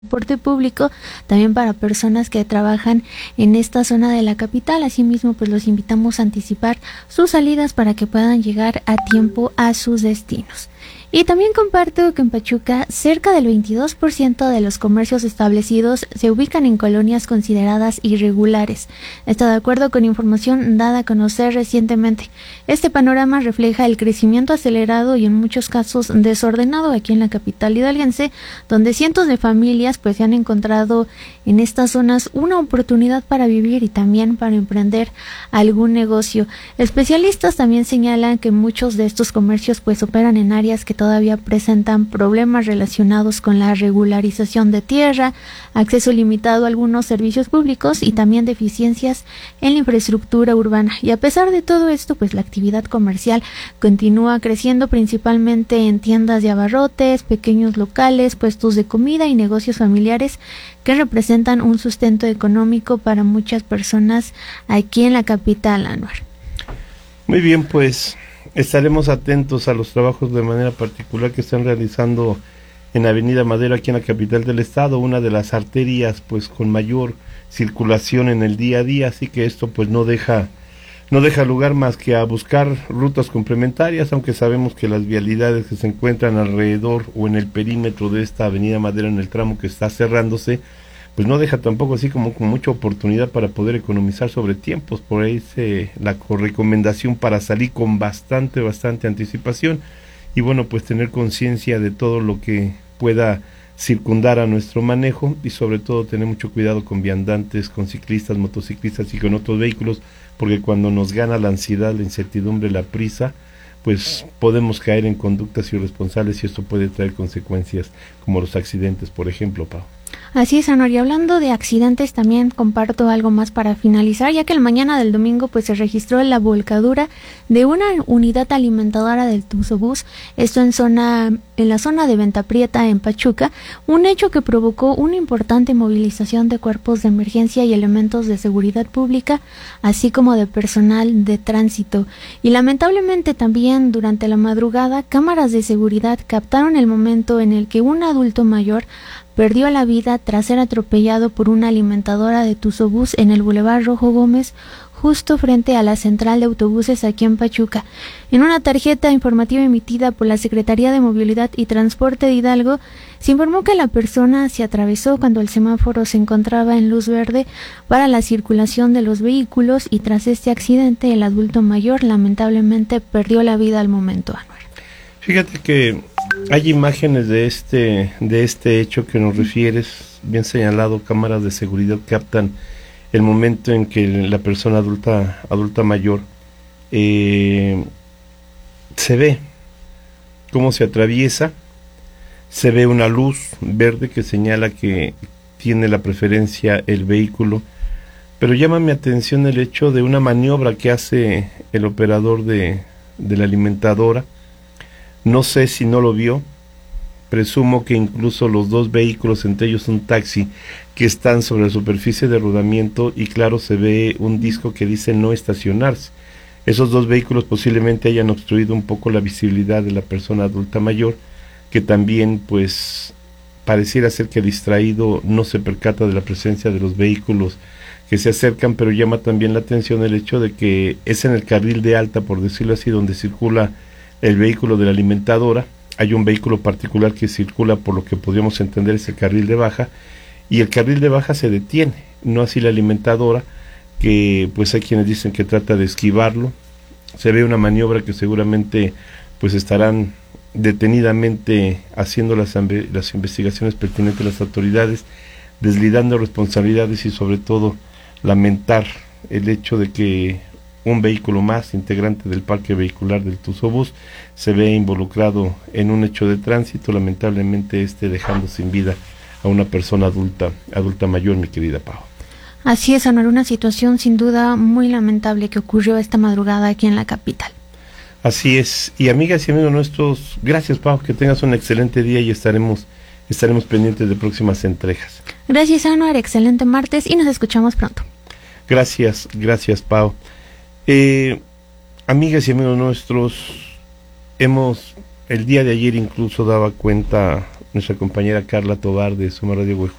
transporte público también para personas que trabajan en esta zona de la capital. Asimismo, pues los invitamos a anticipar sus salidas para que puedan llegar a tiempo a sus destinos. Y también comparto que en Pachuca cerca del 22% de los comercios establecidos se ubican en colonias consideradas irregulares. Está de acuerdo con información dada a conocer recientemente. Este panorama refleja el crecimiento acelerado y en muchos casos desordenado aquí en la capital hidalguense, donde cientos de familias pues se han encontrado en estas zonas una oportunidad para vivir y también para emprender algún negocio. Especialistas también señalan que muchos de estos comercios pues operan en áreas que todavía presentan problemas relacionados con la regularización de tierra, acceso limitado a algunos servicios públicos y también deficiencias en la infraestructura urbana. Y a pesar de todo esto, pues la actividad comercial continúa creciendo principalmente en tiendas de abarrotes, pequeños locales, puestos de comida y negocios familiares que representan un sustento económico para muchas personas aquí en la capital, Anuar. Muy bien, pues estaremos atentos a los trabajos de manera particular que están realizando en Avenida Madero aquí en la capital del estado, una de las arterias pues con mayor circulación en el día a día, así que esto pues no deja lugar más que a buscar rutas complementarias, aunque sabemos que las vialidades que se encuentran alrededor o en el perímetro de esta Avenida Madero en el tramo que está cerrándose pues no deja tampoco así como con mucha oportunidad para poder economizar sobre tiempos. Por ahí la recomendación para salir con bastante anticipación y bueno, pues tener conciencia de todo lo que pueda circundar a nuestro manejo y sobre todo tener mucho cuidado con viandantes, con ciclistas, motociclistas y con otros vehículos, porque cuando nos gana la ansiedad, la incertidumbre, la prisa, pues podemos caer en conductas irresponsables y esto puede traer consecuencias como los accidentes, por ejemplo, Pau. Así es, Anuar, y hablando de accidentes, también comparto algo más para finalizar, ya que el mañana del domingo pues se registró la volcadura de una unidad alimentadora del Tuzobús, esto en la zona de Venta Prieta, en Pachuca, un hecho que provocó una importante movilización de cuerpos de emergencia y elementos de seguridad pública, así como de personal de tránsito. Y lamentablemente también durante la madrugada, cámaras de seguridad captaron el momento en el que un adulto mayor perdió la vida tras ser atropellado por una alimentadora de Tuzobús en el Boulevard Rojo Gómez, justo frente a la central de autobuses aquí en Pachuca. En una tarjeta informativa emitida por la Secretaría de Movilidad y Transporte de Hidalgo, se informó que la persona se atravesó cuando el semáforo se encontraba en luz verde para la circulación de los vehículos y tras este accidente el adulto mayor lamentablemente perdió la vida al momento, Anuar. Fíjate que hay imágenes de este hecho que nos refieres, bien señalado. Cámaras de seguridad captan el momento en que la persona adulta mayor se ve cómo se atraviesa, se ve una luz verde que señala que tiene la preferencia el vehículo, pero llama mi atención el hecho de una maniobra que hace el operador de la alimentadora. No sé si no lo vio, presumo que incluso los dos vehículos, entre ellos un taxi, que están sobre la superficie de rodamiento y claro se ve un disco que dice no estacionarse. Esos dos vehículos posiblemente hayan obstruido un poco la visibilidad de la persona adulta mayor, que también pues pareciera ser que distraído no se percata de la presencia de los vehículos que se acercan, pero llama también la atención el hecho de que es en el carril de alta, por decirlo así, donde circula el vehículo de la alimentadora. Hay un vehículo particular que circula por lo que podríamos entender es el carril de baja, y el carril de baja se detiene, no así la alimentadora, que pues hay quienes dicen que trata de esquivarlo. Se ve una maniobra que seguramente pues estarán detenidamente haciendo las investigaciones pertinentes las autoridades, deslindando responsabilidades y sobre todo lamentar el hecho de que un vehículo más, integrante del parque vehicular del Tuzobús, se ve involucrado en un hecho de tránsito, lamentablemente dejando sin vida a una persona adulta mayor, mi querida Pau. Así es, Anuar, una situación sin duda muy lamentable que ocurrió esta madrugada aquí en la capital. Así es, y amigas y amigos nuestros, gracias Pau, que tengas un excelente día y estaremos pendientes de próximas entregas. Gracias, Anuar, excelente martes y nos escuchamos pronto. Gracias Pau. Amigas y amigos nuestros, el día de ayer incluso daba cuenta nuestra compañera Carla Tobar de Suma Radio